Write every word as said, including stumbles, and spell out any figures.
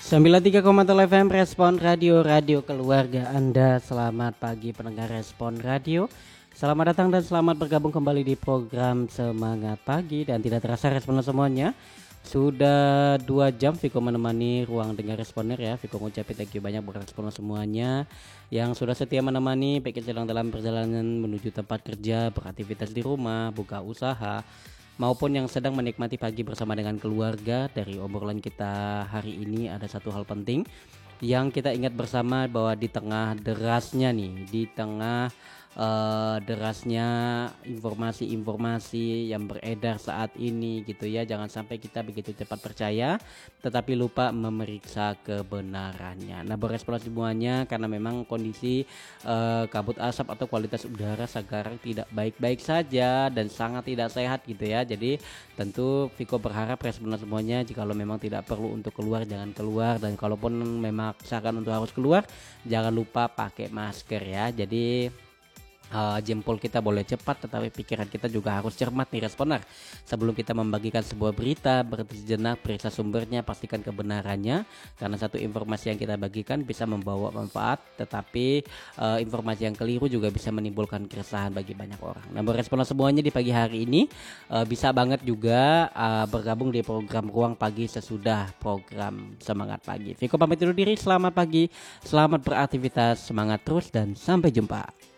sembilan puluh tiga koma nol F M Respon Radio, radio keluarga Anda. Selamat pagi pendengar Respon Radio. Selamat datang dan selamat bergabung kembali di program Semangat Pagi. Dan tidak terasa respon semuanya, sudah dua jam Viko menemani ruang dengar responer ya. Viko ngucapin thank you banyak buat respon semuanya yang sudah setia menemani, baik sedang dalam perjalanan menuju tempat kerja, beraktivitas di rumah, buka usaha, maupun yang sedang menikmati pagi bersama dengan keluarga. Dari obrolan kita hari ini ada satu hal penting yang kita ingat bersama, bahwa di tengah derasnya nih, di tengah uh, derasnya informasi-informasi yang beredar saat ini gitu ya, jangan sampai kita begitu cepat percaya tetapi lupa memeriksa kebenarannya. Nah, berespon semuanya karena memang kondisi uh, kabut asap atau kualitas udara sekarang tidak baik-baik saja dan sangat tidak sehat gitu ya. Jadi tentu Viko berharap respon semuanya, jika lo memang tidak perlu untuk keluar jangan keluar, dan kalaupun memaksakan untuk harus keluar jangan lupa pakai masker ya. Jadi Uh, jempol kita boleh cepat tetapi pikiran kita juga harus cermat nih responer. Sebelum kita membagikan sebuah berita, berhenti sejenak, periksa sumbernya, pastikan kebenarannya, karena satu informasi yang kita bagikan bisa membawa manfaat, tetapi uh, informasi yang keliru juga bisa menimbulkan keresahan bagi banyak orang. Nah, responer semuanya di pagi hari ini uh, bisa banget juga uh, bergabung di program Ruang Pagi sesudah program Semangat Pagi. Viko pamit dulu diri, selamat pagi, selamat beraktivitas, semangat terus dan sampai jumpa.